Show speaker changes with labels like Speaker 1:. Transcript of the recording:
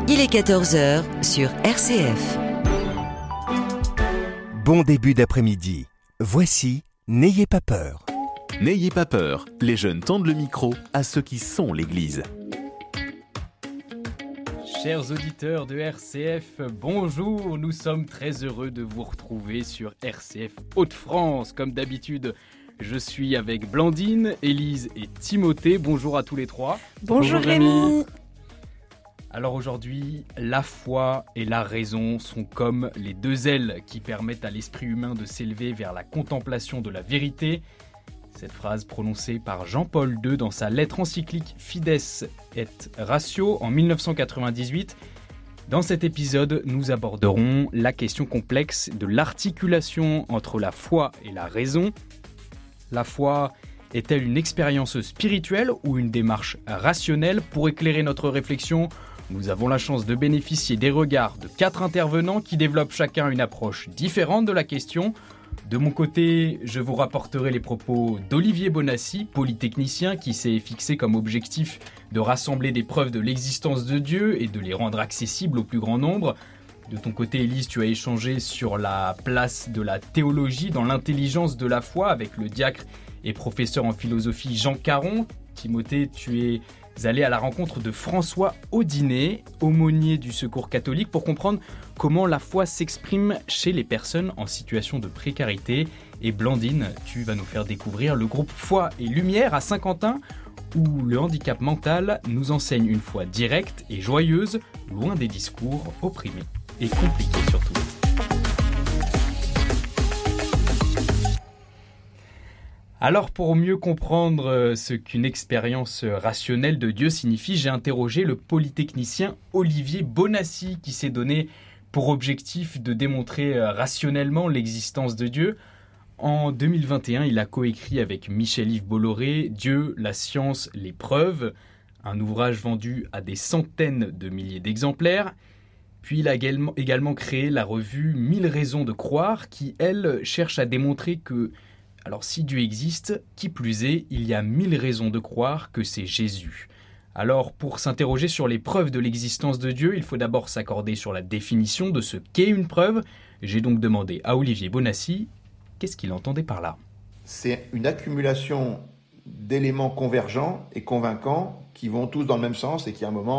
Speaker 1: Il est 14 heures sur RCF.
Speaker 2: Bon début d'après-midi. Voici N'ayez pas peur.
Speaker 3: N'ayez pas peur, les jeunes tendent le micro à ceux qui sont l'Église.
Speaker 4: Chers auditeurs de RCF, bonjour, nous sommes très heureux de vous retrouver sur RCF Hauts-de-France. Comme d'habitude, je suis avec Blandine, Élise et Timothée. Bonjour à tous les trois.
Speaker 5: Bonjour Rémi.
Speaker 4: Alors aujourd'hui, la foi et la raison sont comme les deux ailes qui permettent à l'esprit humain de s'élever vers la contemplation de la vérité. Cette phrase prononcée par Jean-Paul II dans sa lettre encyclique Fides et Ratio en 1998. Dans cet épisode, nous aborderons la question complexe de l'articulation entre la foi et la raison. La foi est-elle une expérience spirituelle ou une démarche rationnelle? Pour éclairer notre réflexion, nous avons la chance de bénéficier des regards de 4 intervenants qui développent chacun une approche différente de la question. De mon côté, je vous rapporterai les propos d'Olivier Bonassi, polytechnicien qui s'est fixé comme objectif de rassembler des preuves de l'existence de Dieu et de les rendre accessibles au plus grand nombre. De ton côté, Élise, tu as échangé sur la place de la théologie dans l'intelligence de la foi avec le diacre et professeur en philosophie Jean Caron. Timothée, tu es allé à la rencontre de François Audinet, aumônier du Secours catholique, pour comprendre comment la foi s'exprime chez les personnes en situation de précarité. Et Blandine, tu vas nous faire découvrir le groupe Foi et Lumière à Saint-Quentin, où le handicap mental nous enseigne une foi directe et joyeuse, loin des discours opprimés et compliqués surtout. Alors pour mieux comprendre ce qu'une expérience rationnelle de Dieu signifie, j'ai interrogé le polytechnicien Olivier Bonassi qui s'est donné pour objectif de démontrer rationnellement l'existence de Dieu. En 2021, il a coécrit avec Michel-Yves Bolloré « Dieu, la science, les preuves », un ouvrage vendu à des centaines de milliers d'exemplaires. Puis il a également créé la revue 1000 raisons de croire qui, elle, cherche à démontrer que alors si Dieu existe, qui plus est, il y a 1000 raisons de croire que c'est Jésus. Alors pour s'interroger sur les preuves de l'existence de Dieu, il faut d'abord s'accorder sur la définition de ce qu'est une preuve. J'ai donc demandé à Olivier Bonassi qu'est-ce qu'il entendait par là.
Speaker 6: C'est une accumulation d'éléments convergents et convaincants qui vont tous dans le même sens et qui à un moment